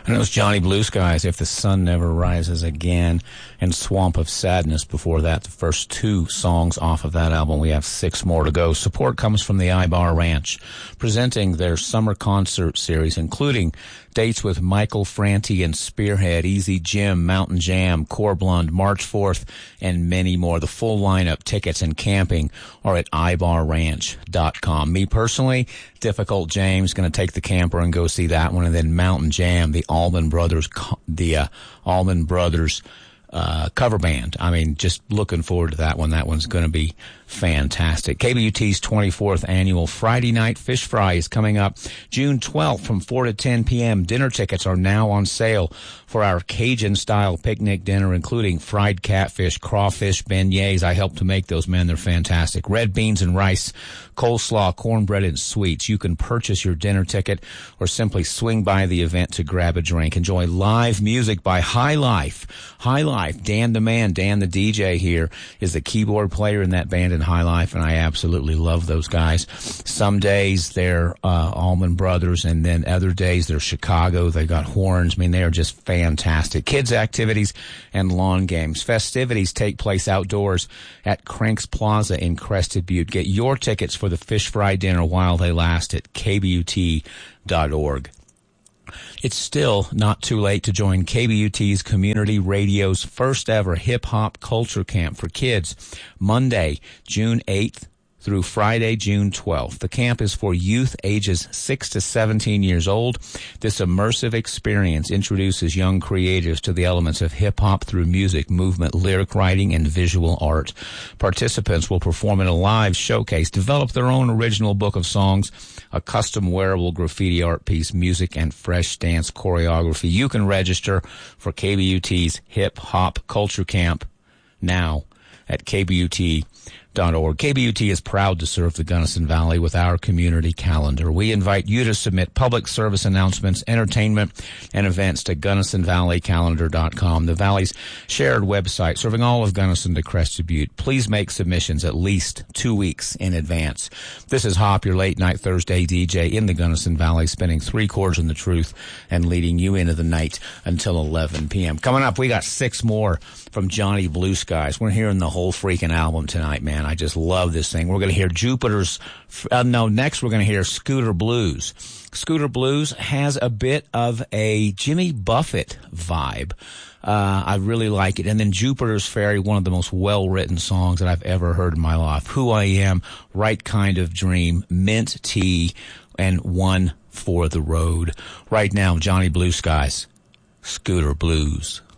And it was Johnny Blue Skies, If the Sun Never Rises Again, and Swamp of Sadness before that. The first two songs off of that album. We have 6 more to go. Support comes from the Ibar Ranch, presenting their summer concert series, including dates with Michael Franti and Spearhead, Easy Jim, Mountain Jam, Corblund, March 4th, and many more. The full lineup, tickets, and camping are at ibarranch.com. Me personally, Difficult James, going to take the camper and go see that one, and then Mountain Jam, the Allman Brothers cover band. I mean, just looking forward to that one. That one's going to be fantastic. KBUT's 24th annual Friday Night Fish Fry is coming up June 12th from 4 to 10 p.m. Dinner tickets are now on sale for our Cajun-style picnic dinner, including fried catfish, crawfish, beignets. I helped to make those, man. They're fantastic. Red beans and rice, coleslaw, cornbread, and sweets. You can purchase your dinner ticket or simply swing by the event to grab a drink. Enjoy live music by High Life. High Life, Dan the Man, Dan the DJ here, is the keyboard player in that band in High Life, and I absolutely love those guys. Some days they're Allman Brothers, and then other days they're Chicago. They got horns. I mean, they are just fantastic. Kids' activities and lawn games. Festivities take place outdoors at Cranks Plaza in Crested Butte. Get your tickets for the Fish Fry Dinner while they last at kbut.org. It's still not too late to join KBUT's Community Radio's first ever hip-hop culture camp for kids, Monday, June 8th through Friday, June 12th. The camp is for youth ages 6 to 17 years old. This immersive experience introduces young creators to the elements of hip-hop through music, movement, lyric writing, and visual art. Participants will perform in a live showcase, develop their own original book of songs, a custom wearable graffiti art piece, music, and fresh dance choreography. You can register for KBUT's Hip Hop Culture Camp now at KBUT.org. KBUT is proud to serve the Gunnison Valley with our community calendar. We invite you to submit public service announcements, entertainment, and events to GunnisonValleyCalendar.com, the Valley's shared website serving all of Gunnison to Crested Butte. Please make submissions at least 2 weeks in advance. This is Hop, your late-night Thursday DJ in the Gunnison Valley, spinning 3 chords in the truth and leading you into the night until 11 p.m. Coming up, we got 6 more from Johnny Blue Skies. We're hearing the whole freaking album tonight, man. I just love this thing. We're going to hear next we're going to hear Scooter Blues. Scooter Blues has a bit of a Jimmy Buffett vibe. I really like it. And then Jupiter's Ferry, one of the most well-written songs that I've ever heard in my life. Who I Am, Right Kind of Dream, Mint Tea, and One for the Road. Right now, Johnny Blue Skies, Scooter Blues.